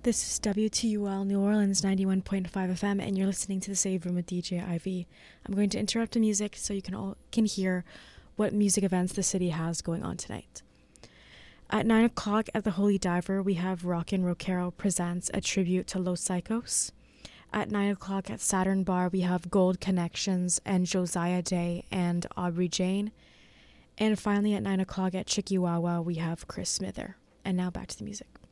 This is WTUL New Orleans 91.5 FM, and you're listening to The Save Room with DJ Ivy. I'm going to interrupt the music so you can hear what music events the city has going on tonight. At 9 o'clock at the Holy Diver, we have Rockin' Rockero presents a tribute to Los Psychos. At 9 o'clock at Saturn Bar, we have Gold Connections and Josiah Day and Aubrey Jane. And finally at 9 o'clock at Chikiwawa, we have Chris Smither. And now back to the music.